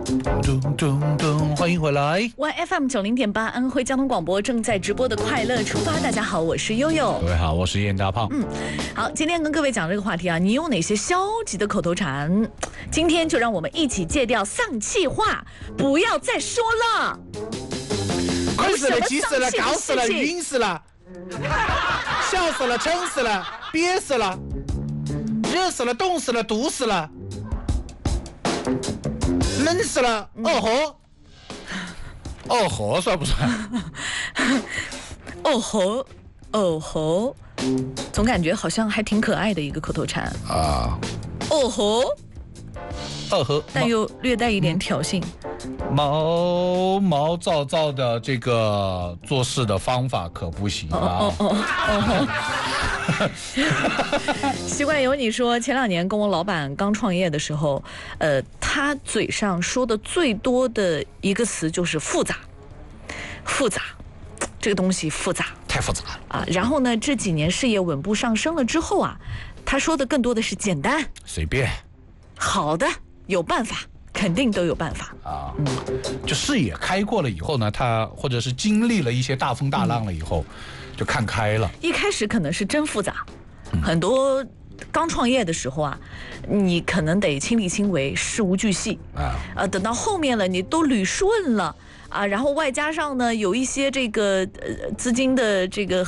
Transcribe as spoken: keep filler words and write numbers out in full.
咚咚咚，欢迎回来。 Y F M 九零点八，安徽交通广播正在直播的快乐出发。大家好，我是悠悠。 各位好，我是燕大胖。 嗯，好，今天跟各位讲这个话题啊，你有哪些消极的口头禅？今天就让我们一起戒掉丧气话，不要再说了。 困死了，急死了，搞死了，晕死了，笑死了，撑死了，憋死了，热死了，冻死了，毒死了，闷死了，哦吼，哦吼算不算？ 哦吼，哦吼，总感觉好像还挺可爱的一个口头禅啊。 哦吼， 哦吼， 但又略带一点挑衅。 毛毛躁躁的这个做事的方法可不行啊！哦哦哦哦习惯有你说，前两年跟我老板刚创业的时候，呃，他嘴上说的最多的一个词就是复杂，复杂，这个东西复杂， 太复杂了啊。然后呢，这几年事业稳步上升了之后啊，他说的更多的是简单、 随便、 好的，有办法。肯定都有办法啊，嗯，就视野开阔了以后呢，他或者是经历了一些大风大浪了以后，嗯、就看开了。 一开始可能是真复杂，嗯、很多刚创业的时候啊，你可能得亲力亲为，事无巨细啊，呃，等到后面了，你都捋顺了啊，然后外加上呢，有一些这个呃资金的这个。